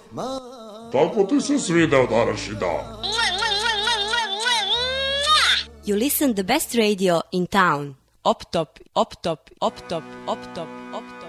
Kako ti se svideo današnji dan? You listen the best radio in town. Op top, op top, op top, op top, op top.